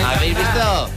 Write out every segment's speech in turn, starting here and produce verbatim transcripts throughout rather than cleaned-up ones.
¿Habéis visto?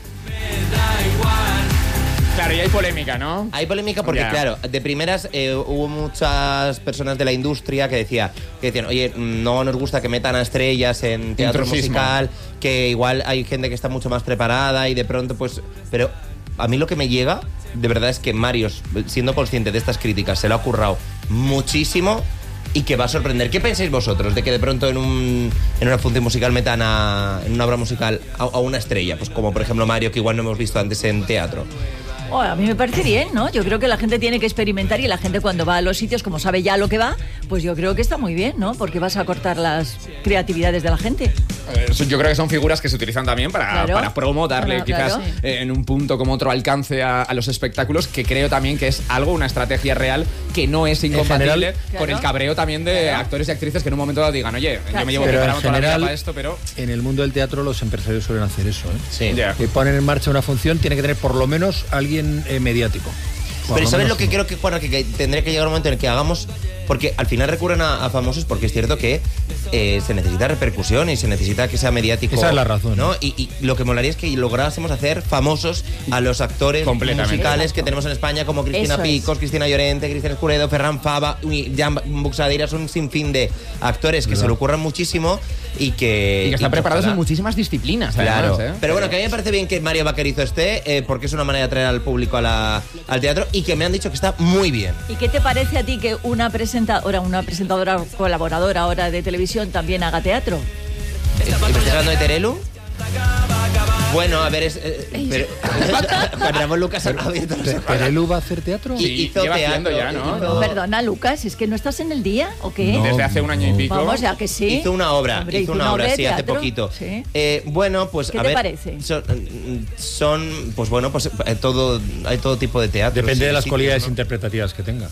Claro, y hay polémica, ¿no? Hay polémica porque, Ya. claro, de primeras eh, hubo muchas personas de la industria que, decía, que decían, oye, no nos gusta que metan a estrellas en teatro Intrusismo. musical, que igual hay gente que está mucho más preparada y de pronto, pues... Pero a mí lo que me llega, de verdad, es que Mario, siendo consciente de estas críticas, se lo ha currado muchísimo y que va a sorprender. ¿Qué pensáis vosotros de que de pronto en, un, en una función musical metan a, en una obra musical a, a una estrella? Pues como, por ejemplo, Mario, que igual no hemos visto antes en teatro. Oh, a mí me parece bien, ¿no? Yo creo que la gente tiene que experimentar y la gente cuando va a los sitios, como sabe ya lo que va, pues yo creo que está muy bien, ¿no? Porque vas a cortar las creatividades de la gente. Eh, yo creo que son figuras que se utilizan también para, Claro. para promo, darle Claro, quizás claro. eh, en un punto como otro alcance a, a los espectáculos, que creo también que es algo, una estrategia real que no es incompatible general, con claro. el cabreo también de Claro. actores y actrices que en un momento dado digan, oye, Claro, yo me llevo sí. Pero en preparando toda la vida general, para esto, pero... en el mundo del teatro los empresarios suelen hacer eso, ¿eh? Sí. Ya. Que ponen en marcha una función, tiene que tener por lo menos alguien eh, mediático. Por Pero ¿sabes menos lo que uno. creo que, bueno, que, que tendría que llegar un momento en el que hagamos? Porque al final recurren a, a famosos porque es cierto que eh, se necesita repercusión y se necesita que sea mediático. Esa es la razón, ¿no? ¿eh? Y, y lo que molaría es que lográsemos hacer famosos a los actores Completamente. musicales Exacto. que tenemos en España, como Cristina Eso es. Picos, Cristina Llorente, Cristian Escuredo, Ferran Fava, uy, Jan Buxadeiras, un sinfín de actores que ¿verdad? se lo ocurran muchísimo y que... Y que están y preparados ojalá- en muchísimas disciplinas, Claro, además, ¿eh? pero bueno, que a mí me parece bien que Mario Vaquerizo esté, eh, porque es una manera de atraer al público a la- al teatro y que me han dicho que está muy bien. ¿Y qué te parece a ti que una presentadora, una presentadora colaboradora ahora de televisión también haga teatro? ¿Y me estás hablando de Terelu? Bueno, a ver, es... eh, pero, Juan Ramón Lucas ha abierto los Te- ojos. ¿Terelu va a hacer teatro? Y Sí, hizo lleva teatro, haciendo ya, ¿no? hizo- Perdona, Lucas, ¿es que no estás en el día o qué? No. Desde hace un año y pico. Vamos, ya que sí. Hizo una obra, Hombre, hizo una obra, de sí, hace teatro. poquito. Sí. Eh, bueno, pues ¿Qué a te ver, parece? Son, son, pues bueno, pues eh, todo, hay todo tipo de teatro. Depende sí, de las sitios, cualidades ¿no? interpretativas que tenga.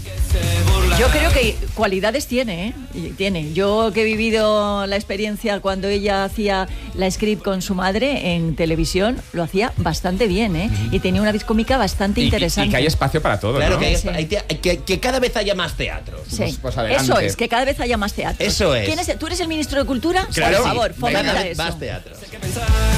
Yo creo que cualidades tiene, ¿eh? Y tiene. Yo que he vivido la experiencia cuando ella hacía la script con su madre en televisión, lo hacía bastante bien, ¿eh? Y tenía una vis cómica bastante Y- y- interesante. Y que hay espacio para todo, Claro, ¿no? que, hay- Sí. hay te- que, que cada vez haya más teatros. Sí. Pues- pues adelante. Eso es, que cada vez haya más teatro. Eso es. ¿Quién es? ¿Tú eres el ministro de Cultura? Claro, Por favor, sí, fomenta cada vez eso. más teatros.